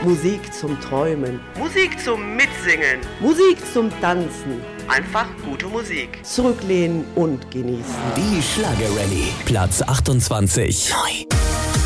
Musik zum Träumen. Musik zum Mitsingen. Musik zum Tanzen. Einfach gute Musik. Zurücklehnen und genießen. Die Schlagerrallye. Platz 28. Neu.